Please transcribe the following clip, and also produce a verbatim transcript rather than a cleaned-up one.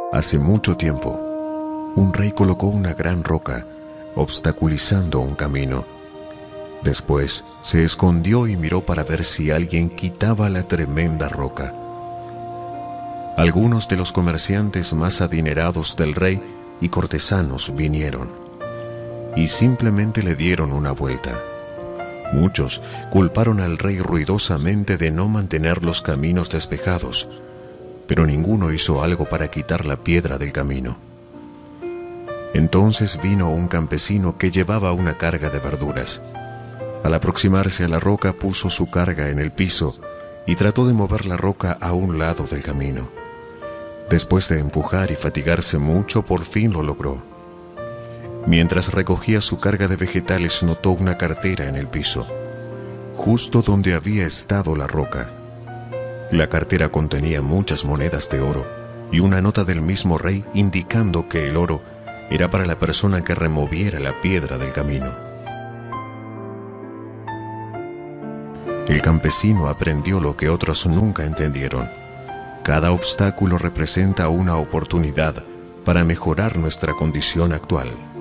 Hace mucho tiempo, un rey colocó una gran roca, obstaculizando un camino. Después se escondió y miró para ver si alguien quitaba la tremenda roca. Algunos de los comerciantes más adinerados del rey y cortesanos vinieron, y simplemente le dieron una vuelta. Muchos culparon al rey ruidosamente de no mantener los caminos despejados, pero ninguno hizo algo para quitar la piedra del camino. Entonces vino un campesino que llevaba una carga de verduras. Al aproximarse a la roca, puso su carga en el piso y trató de mover la roca a un lado del camino. Después de empujar y fatigarse mucho, por fin lo logró. Mientras recogía su carga de vegetales, notó una cartera en el piso, justo donde había estado la roca. La cartera contenía muchas monedas de oro y una nota del mismo rey indicando que el oro era para la persona que removiera la piedra del camino. El campesino aprendió lo que otros nunca entendieron. Cada obstáculo representa una oportunidad para mejorar nuestra condición actual.